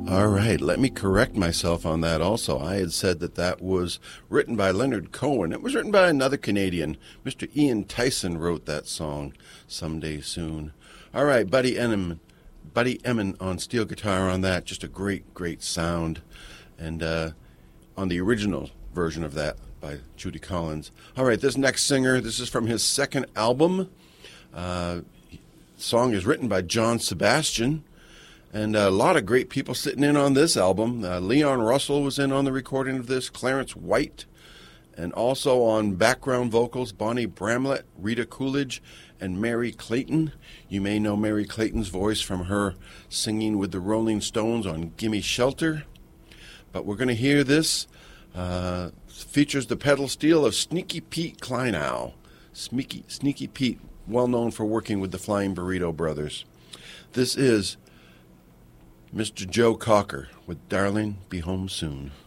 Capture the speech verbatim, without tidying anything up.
All right, let me correct myself on that also. I had said that that was written by Leonard Cohen. It was written by another Canadian. Mister Ian Tyson wrote that song, Someday Soon. All right, Buddy Emmon, Buddy Emmon on steel guitar on that. Just a great, great sound. And uh, on the original version of that by Judy Collins. All right, this next singer, this is from his second album. Uh, the song is written by John Sebastian. And a lot of great people sitting in on this album. Uh, Leon Russell was in on the recording of this, Clarence White, and also on background vocals, Bonnie Bramlett, Rita Coolidge, and Mary Clayton. You may know Mary Clayton's voice from her singing with the Rolling Stones on Gimme Shelter. But we're going to hear this. Uh, features the pedal steel of Sneaky Pete Kleinow. Sneaky, Sneaky Pete, well known for working with the Flying Burrito Brothers. This is Mister Joe Cocker with Darling, Be Home Soon.